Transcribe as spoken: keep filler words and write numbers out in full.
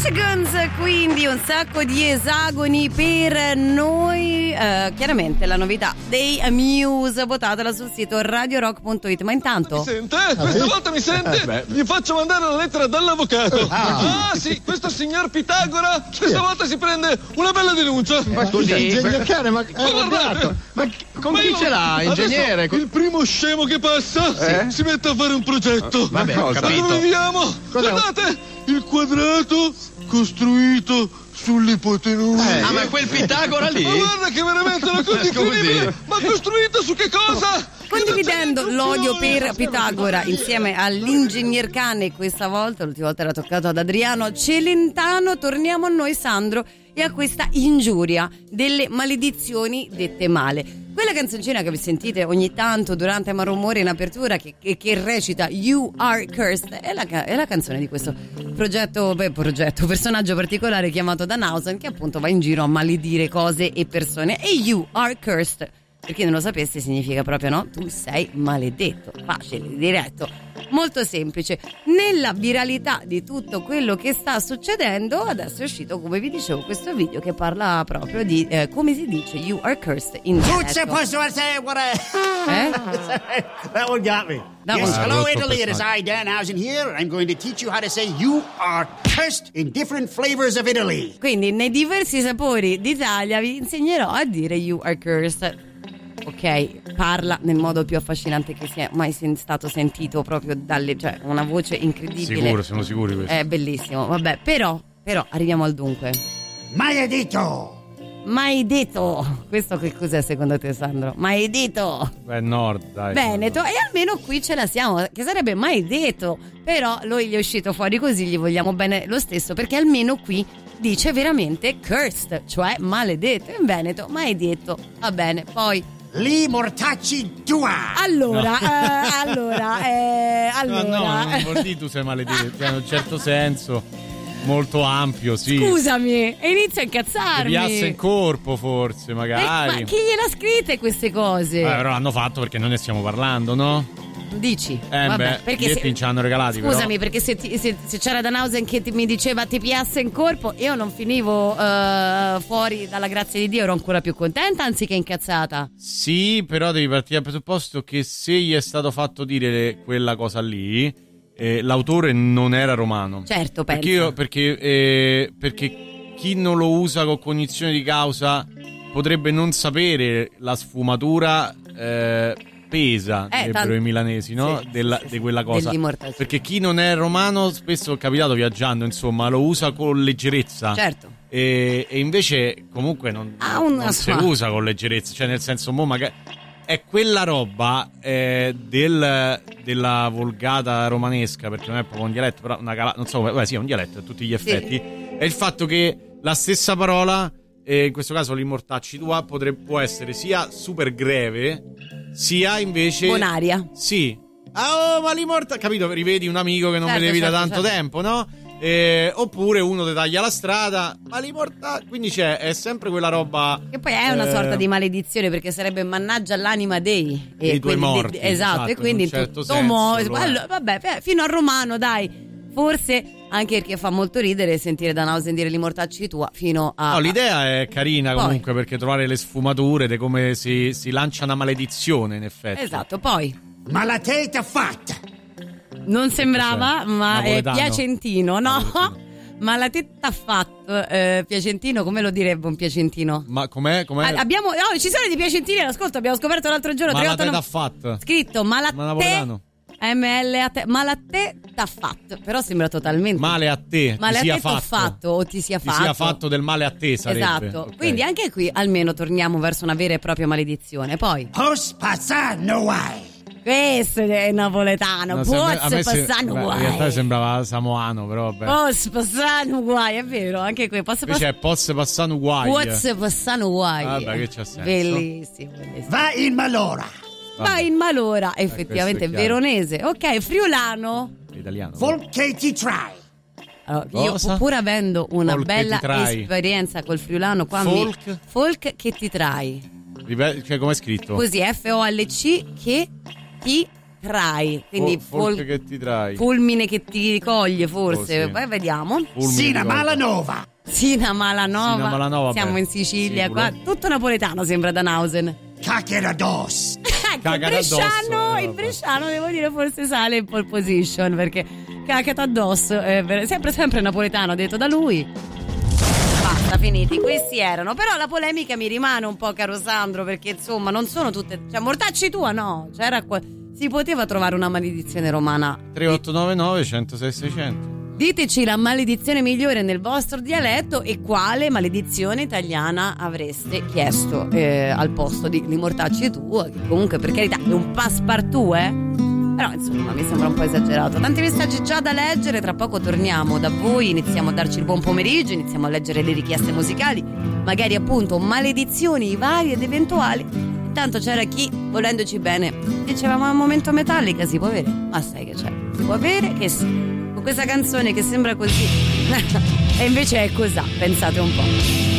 Michigans, quindi un sacco di esagoni per noi. Uh, chiaramente la novità dei Muse, votatela sul sito radio rock punto it. Ma intanto mi sente? Questa volta mi sente? Gli faccio mandare la lettera dall'avvocato. Ah, ah sì, questo signor Pitagora questa volta si prende una bella denuncia. Ma scusi, ingegner cane, ma, eh, guardate, ma con ma chi ce l'ha, ingegnere? Il primo scemo che passa eh? si mette a fare un progetto. Vabbè, ho capito. Dove viviamo? Cos'è? Guardate, il quadrato costruito sull'ipotenusa. Eh, ah, ma è quel Pitagora lì? Ma guarda che veramente una cosa incredibile. Ma costruito su che cosa? Condividendo l'odio per Pitagora insieme all'ingegner cane, questa volta, l'ultima volta era toccato ad Adriano Celentano, torniamo a noi, Sandro, e a questa ingiuria delle maledizioni dette male. Quella canzoncina che vi sentite ogni tanto durante Marumore in apertura che, che, che recita You Are Cursed è la, è la canzone di questo progetto, beh, progetto, personaggio particolare chiamato Danhausen, che appunto va in giro a maledire cose e persone. E You Are Cursed, per chi non lo sapesse, significa proprio, no? Tu sei maledetto, facile, diretto, molto semplice. Nella viralità di tutto quello che sta succedendo, adesso è uscito, come vi dicevo, questo video che parla proprio di eh, come si dice You Are Cursed in dialetto. Eh? That one got me. That yes, one. hello Italy, it is I, Danhausen here. I'm going to teach you how to say you are cursed in different flavors of Italy. Quindi nei diversi sapori d'Italia vi insegnerò a dire You Are Cursed. Ok, parla nel modo più affascinante che sia mai sen- stato sentito, proprio dalle, cioè una voce incredibile. Sicuro, siamo sicuri questo. È bellissimo, vabbè, però, però arriviamo al dunque. Maledetto! Maledetto! Questo che cos'è secondo te, Sandro? Maledetto! Beh, nord, dai. Veneto, e almeno qui ce la siamo, che sarebbe maledetto, però lui gli è uscito fuori così, gli vogliamo bene lo stesso, perché almeno qui dice veramente cursed, cioè maledetto. In Veneto, maledetto, va bene, poi... Li mortacci tua. Allora, no. eh, allora, eh, allora. No, no, non vuol dire tu sei maledetto, in un certo senso molto ampio, sì. Scusami, e inizia a incazzarmi. Ti piazza in corpo, forse, magari. Eh, ma chi gliel'ha scritte queste cose? Eh, però l'hanno fatto perché noi ne stiamo parlando, no? Dici? Eh Vabbè, beh, perché se, ci hanno regalati. Scusami, però. perché se, ti, se, se c'era Danhausen che ti, mi diceva ti piazza in corpo, io non finivo uh, fuori dalla grazia di Dio, ero ancora più contenta anziché incazzata. Sì, però devi partire dal presupposto che se gli è stato fatto dire quella cosa lì, eh, l'autore non era romano. Certo, penso. Perché, io, perché, eh, perché chi non lo usa con cognizione di causa potrebbe non sapere la sfumatura eh, pesa, eh, direbbero tant- i milanesi, no? Sì, Della, sì, di quella cosa. Perché chi non è romano, spesso è capitato viaggiando, insomma, lo usa con leggerezza. Certo. E, e invece comunque non, non si usa con leggerezza, cioè nel senso, mo magari è quella roba eh, del, della volgata romanesca, perché non è proprio un dialetto, però una cala- non so, beh, sì, è un dialetto a tutti gli effetti. Sì. È il fatto che la stessa parola, eh, in questo caso l'immortacci tua, potrebbe, può essere sia super greve, sia invece bonaria. Sì. Ah, oh, ma l'immortacci, capito? Rivedi un amico che non certo, vedevi certo, da tanto certo. tempo, no? Eh, oppure uno ti taglia la strada, ma l'immortacci, quindi c'è, è sempre quella roba che poi è una eh, sorta di maledizione, perché sarebbe mannaggia l'anima dei e i tuoi morti, de, esatto, esatto, e quindi in certo tutto senso, mo- allora. allora, vabbè, fino al romano, dai, forse anche perché fa molto ridere sentire Danhausen dire l'immortacci tua fino a... No, l'idea è carina poi. Comunque, perché trovare le sfumature di come si, si lancia una maledizione, in effetti. Esatto, poi ma la teta fatta non sembrava, ma è napoletano. Piacentino, no? Ma la tetta fatto eh, Piacentino, come lo direbbe un piacentino? Ma com'è? com'è? Ah, abbiamo, no, ci sono dei piacentini all'ascolto, abbiamo scoperto l'altro giorno. Ma la teta no... fatta. Scritto ma la ma napoletano. M L A T, ma la te t'ha fatto, però sembra totalmente male a te, male ti a sia te t'ho fatto. fatto o ti sia ti fatto. sia fatto del male a te, sarebbe. Esatto, okay. Quindi anche qui almeno torniamo verso una vera e propria maledizione. Poi Post passano guai. Questo è napoletano, no, Post passano se... guai. In realtà sembrava samoano, però vabbè. Post passano guai, è vero, anche qui posso Invece pass- è post passano guai. Post passano guai. Vabbè, che c'ha senso. Bellissimo, bellissimo. Va in malora. Va in malora, effettivamente è veronese. Ok, friulano. Italiano. Vol che ti trai. Allora, io pur avendo una folk bella esperienza col friulano qua folk mi... folk che ti trai. Ripet- cioè, come è scritto? Così F O L C che ti trai, quindi Fol- folpe che ti trai. fulmine che ti coglie forse, Oh, sì. poi vediamo. Fulmine Sina di colpo. Malanova. Sina Malanova, Sina Malanova, siamo beh, in Sicilia, sicuro. qua tutto napoletano sembra Danhausen. Caccherados. Il Cagata addosso, bresciano, eh, il vabbè. bresciano devo dire forse sale in pole position perché cacata addosso, è ver- sempre sempre napoletano detto da lui. Basta, finiti, questi erano. Però la polemica mi rimane un po', caro Sandro, perché insomma non sono tutte, cioè mortacci tua no, c'era qua- si poteva trovare una maledizione romana. tre otto nove nove uno zero sei sei zero zero. Diteci la maledizione migliore nel vostro dialetto e quale maledizione italiana avreste chiesto eh, al posto di, di mortacci tu, che comunque per carità è un passepartout, eh? Però insomma mi sembra un po' esagerato. Tanti messaggi già da leggere, tra poco torniamo da voi, iniziamo a darci il buon pomeriggio, iniziamo a leggere le richieste musicali, magari appunto maledizioni varie ed eventuali. Intanto c'era chi, volendoci bene, diceva ma un momento Metallica si può avere? Ma sai che c'è? Si può avere che sì. Con questa canzone che sembra così e invece è così, pensate un po'.